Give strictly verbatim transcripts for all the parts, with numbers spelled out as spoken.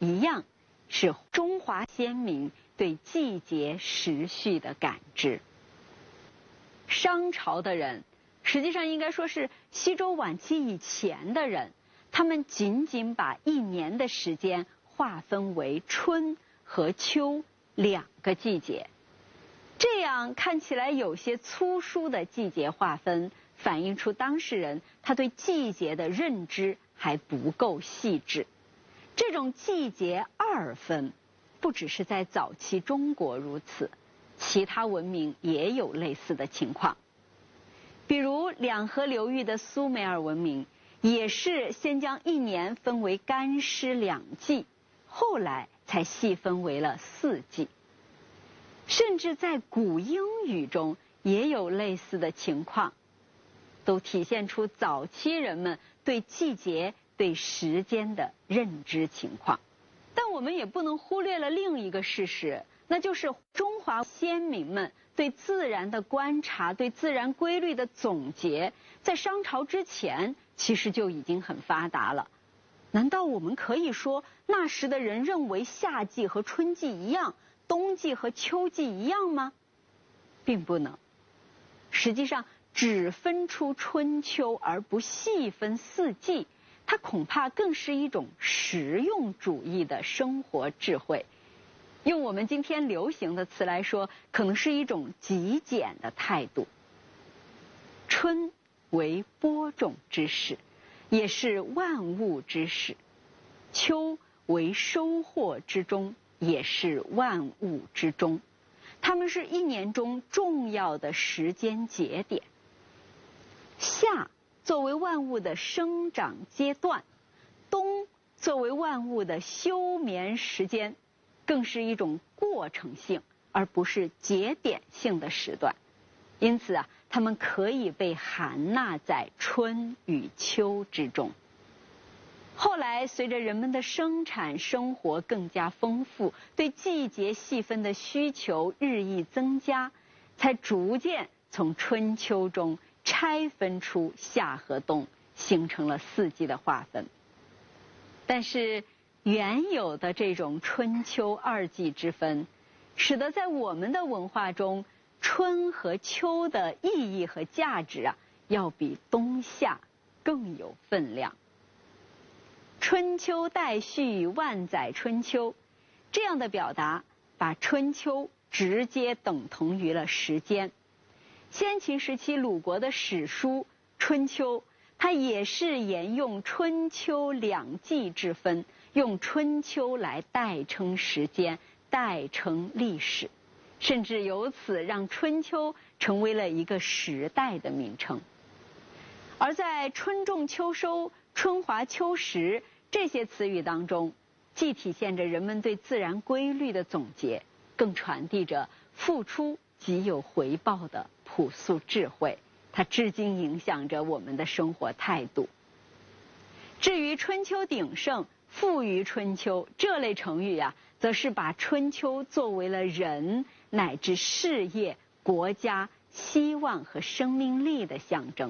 一样是中华先民对季节时序的感知。商朝的人，实际上应该说是西周晚期以前的人，他们仅仅把一年的时间划分为春和秋两个季节。这样看起来有些粗疏的季节划分，反映出当事人他对季节的认知还不够细致。这种季节二分，不只是在早期中国如此，其他文明也有类似的情况。比如两河流域的苏美尔文明，也是先将一年分为干湿两季，后来才细分为了四季。甚至在古英语中也有类似的情况，都体现出早期人们对季节、对时间的认知情况。但我们也不能忽略了另一个事实，那就是中华先民们对自然的观察、对自然规律的总结，在商朝之前其实就已经很发达了。难道我们可以说那时的人认为夏季和春季一样，冬季和秋季一样吗？并不能。实际上，只分出春秋而不细分四季，它恐怕更是一种实用主义的生活智慧。用我们今天流行的词来说，可能是一种极简的态度。春为播种之始，也是万物之始；秋为收获之终，也是万物之终。它们是一年中重要的时间节点。夏作为万物的生长阶段，冬作为万物的休眠时间，更是一种过程性而不是节点性的时段。因此啊，它们可以被含纳在春与秋之中。后来随着人们的生产生活更加丰富，对季节细分的需求日益增加，才逐渐从春秋中拆分出夏和冬，形成了四季的划分。但是原有的这种春秋二季之分，使得在我们的文化中，春和秋的意义和价值啊，要比冬夏更有分量。春秋代序，万载春秋，这样的表达把春秋直接等同于了时间。先秦时期鲁国的史书《春秋》，它也是沿用春秋两季之分，用春秋来代称时间，代称历史，甚至由此让春秋成为了一个时代的名称。而在春种秋收、春华秋实这些词语当中，既体现着人们对自然规律的总结，更传递着付出即有回报的朴素智慧，它至今影响着我们的生活态度。至于春秋鼎盛、富于春秋这类成语啊，则是把春秋作为了人乃至事业、国家希望和生命力的象征。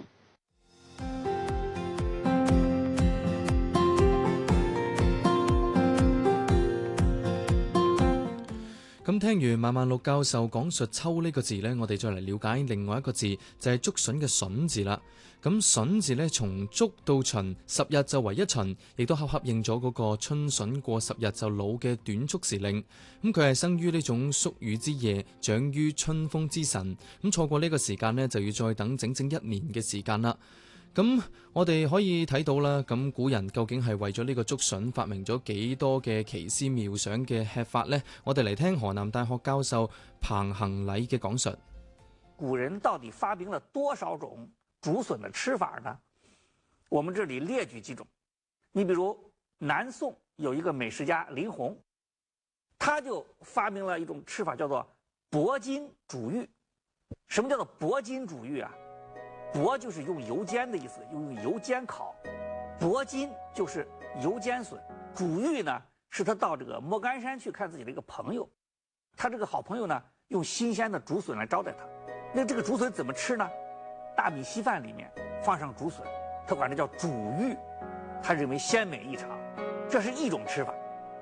咁聽完萬萬六教授講述秋呢個字呢，我哋再嚟了解另外一個字，就係竹筍嘅筍字啦。咁筍字呢，從竹到旬十日就為一旬，亦都恰恰應咗嗰個春筍過十日就老嘅短促時令。咁佢係生於呢種宿雨之夜，長於春風之晨。咁錯過呢個時間呢，就要再等整整一年嘅時間啦。咁我哋可以睇到啦，咁古人究竟係為咗呢個竹筍發明咗幾多嘅奇思妙想嘅吃法呢？我哋嚟聽河南大學教授彭恒禮嘅講述。 古人到底發明了多少種竹筍的吃法呢？我們這裡列舉幾種。你比如南宋有一個美食家林洪，他就發明了一種吃法，叫做柏筋煮玉。什麼叫做柏筋煮玉啊？柏就是用油煎的意思，用油煎烤。柏筋就是油煎筍。煮玉呢，是他到這個莫干山去看自己的一個朋友，他這個好朋友呢，用新鮮的竹筍來招待他。那這個竹筍怎麼吃呢？大米稀飯裡面放上竹筍，他管這叫煮玉，他認為鮮美異常，這是一種吃法。